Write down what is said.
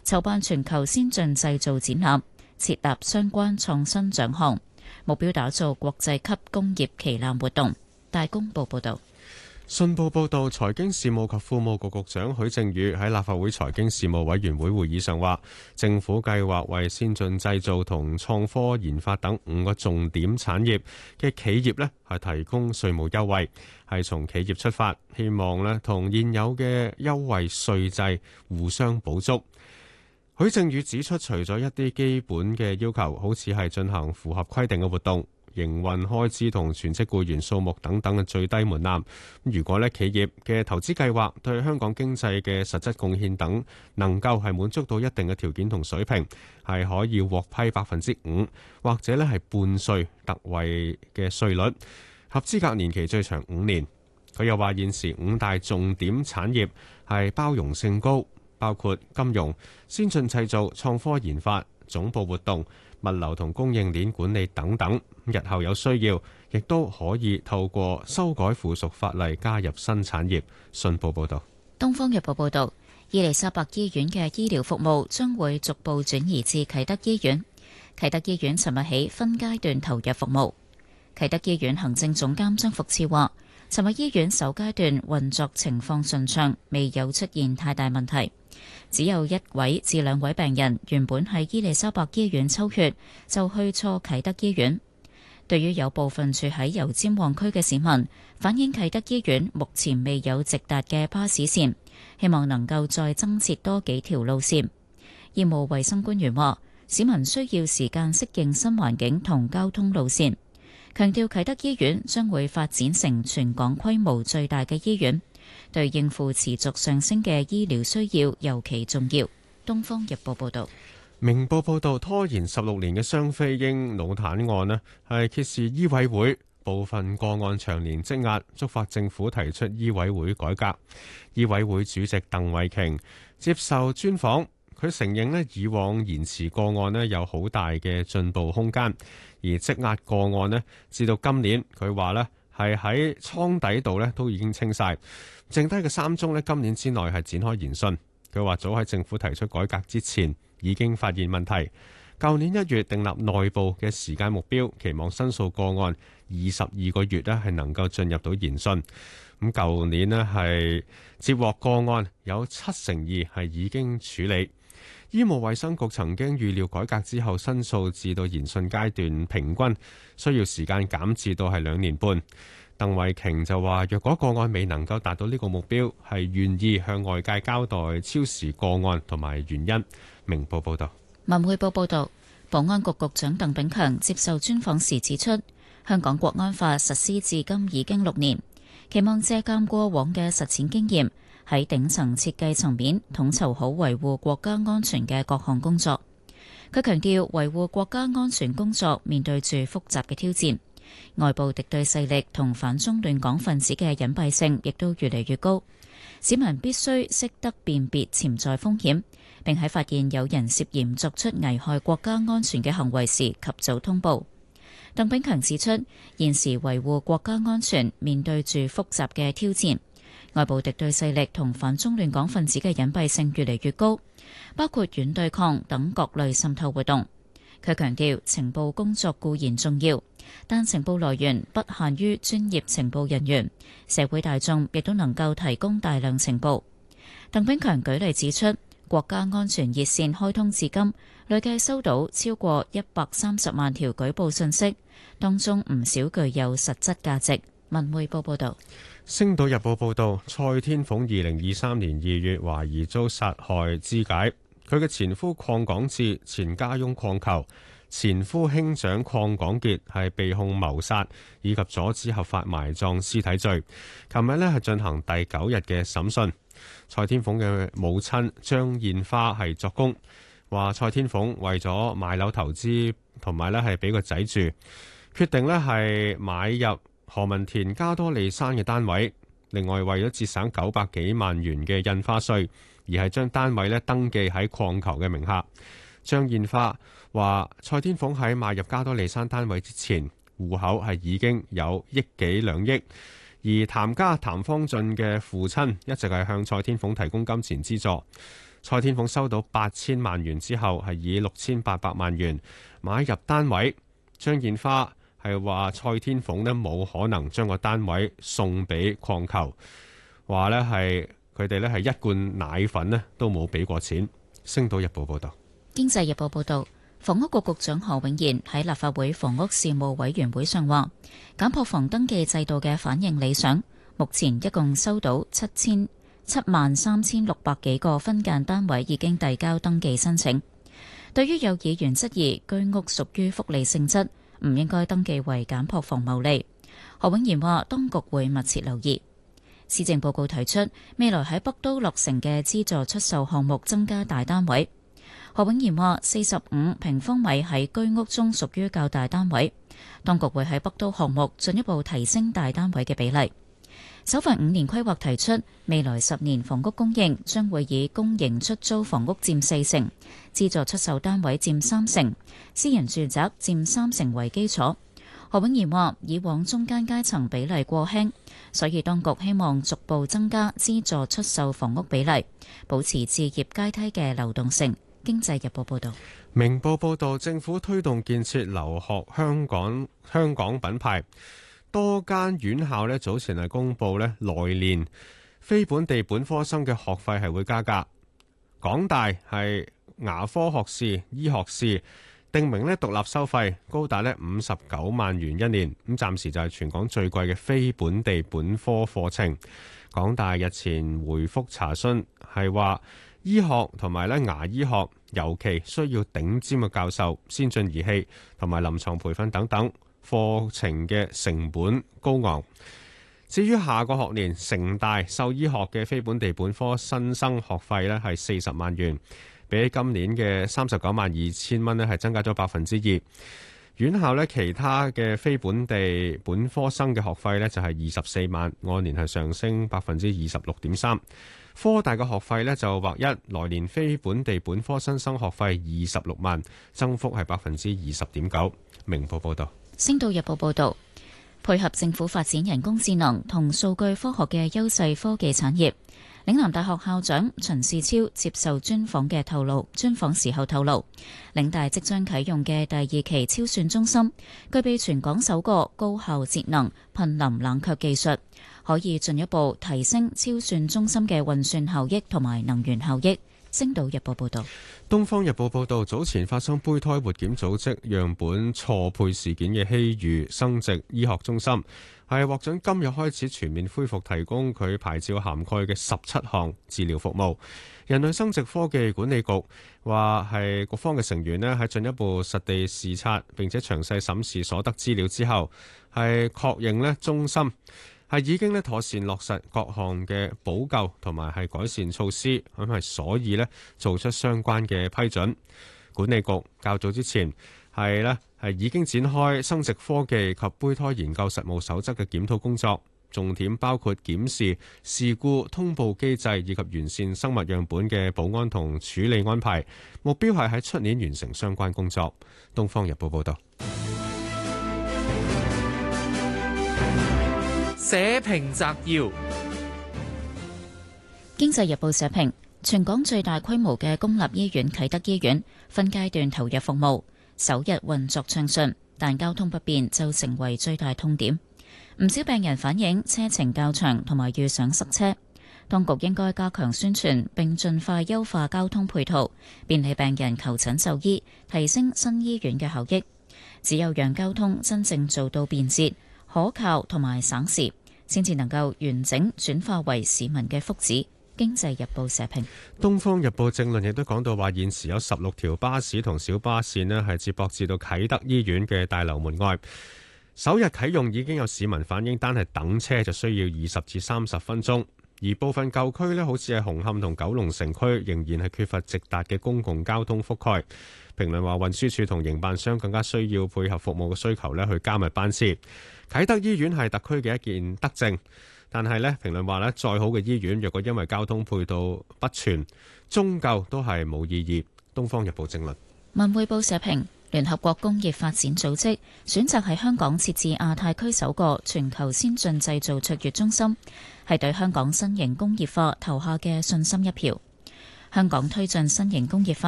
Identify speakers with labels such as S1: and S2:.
S1: 籌辦全球先進製造展覽，設立相關創新獎項，目標打造國際級工業旗艦活動。大公報報導。
S2: 信報報導，財經事務及庫務局局長許正宇喺立法會財經事務委員會會議上話，政府計劃為先進製造同創科研發等5個重點產業嘅企業係提供稅務優惠，係從企業出發，希望同現有嘅優惠稅制互相補足。許正宇指出，除咗一啲基本嘅要求，好似係進行符合規定嘅活動、營運開支同全職僱員數目等等嘅最低門檻，如果企業嘅投資計劃對香港經濟嘅實質貢獻等能夠係滿足到一定嘅條件同水平，係可以獲批5%或者係半稅特惠嘅稅率，合資格年期最長5年。佢又話，現時5大重點產業係包容性高，包括金融、先進製造、創科研發、總部活動、物流同供應鏈管理等等。日後有需要，亦都可以透過修改附屬法例加入新產業。信報報道。
S1: 東方日報報道，伊利沙伯醫院嘅醫療服務將會逐步轉移至啟德醫院。啟德醫院尋日起分階段投入服務。啟德醫院行政總監張福賜話，尋日醫院首階段運作情況順暢，未有出現太大問題。只有1位至2位病人原本喺伊利沙伯醫院抽血，就去錯啟德醫院。對於有部分住喺油尖旺區嘅市民反映，啟德醫院目前未有直達嘅巴士線，希望能夠再增設多幾條路線。醫務衛生官員話，市民需要時間適應新環境同交通路線，強調啟德醫院將會發展成全港規模最大嘅醫院，對應付持續上升嘅醫療需要尤其重要。東方日報報道。
S2: 明報報道，拖延16年嘅雙非嬰腦癱案係揭示醫委會部分個案長年積壓，觸發政府提出醫委會改革。醫委會主席鄧惠瓊接受專訪，佢承認以往延遲個案有好大嘅進步空間，而積壓個案至到今年，佢話係喺倉底度都已經清晒，剩低嘅3宗今年之內係展開研訊。佢話早喺政府提出改革之前已經發現問題，舊年1月訂立內部嘅時間目標，期望申訴個案22個月係能夠進入到研訊。咁舊年係接獲個案有2%係已經處理。醫務衛生局曾經預料改革之後申訴至到研訊階段平均需要時間減至到係2年半。鄧惠瓊就話，若果個案未能夠達到呢個目標，係願意向外界交代超時個案同埋原因。明報報道。
S1: 文匯報報道，保安局局長鄧炳強接受專訪時指出，香港國安法實施至今已經6年，期望借鑒過往嘅實踐經驗，喺頂層設計層面統籌好維護國家安全嘅各項工作。佢強調，維護國家安全工作面對住複雜嘅挑戰，外部敵對勢力同反中亂港分子嘅隱蔽性亦都越嚟越高，市民必須識得辨別潛在風險，並喺發現有人涉嫌作出危害國家安全嘅行為時及早通報。鄧炳強指出，現時維護國家安全面對住複雜嘅挑戰，外部敵對勢力同反中亂港分子嘅隱蔽性越嚟越高，包括軟對抗等各類滲透活動。佢強調，情報工作固然重要，但情報來源不限於專業情報人員，社會大眾亦都能夠提供大量情報。鄧炳強舉例指出，國家安全熱線開通至今，累計收到超過130萬條舉報信息，當中唔少具有實質價值。文匯報報道。
S2: 星島日報報道，蔡天鳳2023年2月懷疑遭殺害肢解。佢嘅前夫鄺港智、前家翁鄺球、前夫兄長鄺港傑係被控謀殺以及阻止合法埋葬屍體罪。琴日係進行第9日嘅審訊。蔡天鳳嘅母親張燕花係作供，話蔡天鳳為咗買樓投資同埋係俾個仔住，決定係買入何文田加多利山嘅單位。另外為咗節省900幾萬元嘅印花稅，而係將單位登記喺鄺球嘅名下。張燕花話，蔡天鳳喺買入加多利山單位之前，戶口係已經有億幾2億，而譚家譚方俊嘅父親一直係向蔡天鳳提供金錢資助。 蔡天鳳收到8000萬元之後，係以6800萬元買入單位。張建花係話蔡天鳳呢冇可能將個單位送俾礦球，話呢係佢哋呢係一罐奶粉呢都冇俾過錢。星島日報報道。
S1: 經濟日報報道，房屋局局長何永賢喺立法會房屋事務委員會上話，減破房登記制度嘅反應理想，目前一共收到73600幾個分間單位已經遞交登記申請。對於有議員質疑居屋屬於福利性質，唔應該登記為減破房牟利，何永賢話當局會密切留意。施政報告提出，未來喺北都落成嘅資助出售項目增加大單位。何永賢話45平方米喺居屋中屬於較大單位，當局會喺北都項目進一步提升大單位嘅比例。首份5年規劃提出，未來10年房屋供應將會以公營出租房屋佔4成，資助出售單位佔3成，私人住宅佔3成為基礎。何永賢話以往中間階層比例過輕，所以當局希望逐步增加資助出售房屋比例，保持置業階梯嘅流動性。經濟日報報道。
S2: 明報報道，政府推動建設留學香港品牌，多間院校早前係公布來年非本地本科生嘅學費係會加價。港大係牙科學士、醫學士定明獨立收費高達59萬元一年，咁暫時就係全港最貴嘅非本地本科課程。港大日前回覆查詢係話，醫學同埋牙醫學尤其需要頂尖嘅教授、先進儀器同埋臨床培訓等等，課程嘅成本高昂。至於下個學年城大獸醫學嘅非本地本科新生學費係40萬元，比起今年嘅392000蚊係增加咗2%。院校其他嘅非本地本科生嘅學費就係24萬，按年係上升26.3%。科大嘅學費就劃一，來年非本地本科新生學費26萬，增幅係20.9%。明報報道。
S1: 星島日報報道，配合政府發展人工智能同數據科學嘅優勢科技產業，嶺南大學校長秦士超接受專訪時候透露，嶺大即將啟用嘅第2期超算中心，具備全港首個高效節能噴淋冷卻技術，可以進一步提升超算中心嘅運算效益同埋能源效益。星島日報報道。
S2: 東方日報報道，早前發生胚胎活檢組織樣本錯配事件嘅希裕生殖醫學中心，係獲准今日開始全面恢復提供佢牌照涵蓋嘅17項治療服務。人類生殖科技管理局話係局方嘅成員喺進一步實地視察並且詳細審視所得資料之後，係確認中心係已經妥善落實各項嘅補救同埋係改善措施，咁係所以做出相關嘅批准。管理局較早之前係已經展開生殖科技及胚胎研究實務守則嘅檢討工作，重點包括檢視事故通報機制以及完善生物樣本嘅保安同處理安排，目標係喺出年完成相關工作。東方日報報道。
S3: 社評摘要。
S1: 經濟日報社評，全港最大規模嘅公立醫院啟德醫院分階段投入服務，首日運作暢順，但交通不便就成為最大痛點。唔少病人反映車程較長同埋遇上塞車，當局應該加強宣傳並盡快優化交通配套，便利病人求診就醫，提升新醫院嘅效益。只有讓交通真正做到便捷、可靠同埋省時，先至能夠完整轉化為市民嘅福祉。經濟日報社評。
S2: 東方日報正論亦都講到話，現時有16條巴士同小巴線係接駁至到啟德醫院嘅大樓門外。首日啟用已經有市民反映，單係等車就需要20至30分鐘。而部分舊區好似係紅磡同九龍城區，仍然係缺乏直達嘅公共交通覆蓋。評論話，運輸署同營辦商更加需要配合服務嘅需求去加密班次。啟德醫院係特區嘅一件德政，但係評論話再好嘅醫院，若果因為交通配套不全，終究都係冇意義。東方日報正論。
S1: 文匯報社評，聯合國工業發展組織選擇喺香港設置亞太區首個全球先進製造卓越中心，係對香港新型工業化投下嘅信心一票。 香港推進新型工業化